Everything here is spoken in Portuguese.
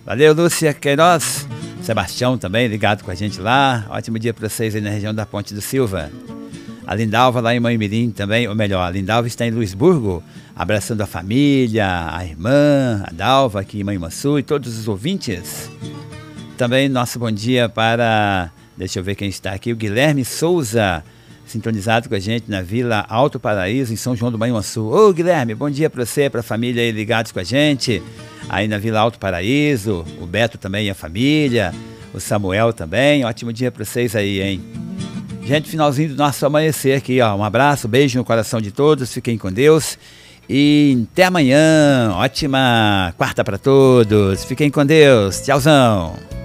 Valeu, Lúcia Queiroz. Sebastião também ligado com a gente lá. Ótimo dia para vocês aí na região da Ponte do Silva. A Lindalva lá em Mãe-Mirim também, ou melhor, a Lindalva está em Luisburgo, abraçando a família, a irmã, a Dalva aqui em Manhuaçu e todos os ouvintes. Também nosso bom dia para, deixa eu ver quem está aqui, o Guilherme Souza, sintonizado com a gente na Vila Alto Paraíso, em São João do Manhuaçu. Ô Guilherme, bom dia para você, para a família aí ligados com a gente, aí na Vila Alto Paraíso, o Beto também e a família, o Samuel também, ótimo dia para vocês aí, hein? Gente, finalzinho do nosso amanhecer aqui, ó. Um abraço, beijo no coração de todos, fiquem com Deus e até amanhã. Ótima quarta para todos, fiquem com Deus, tchauzão.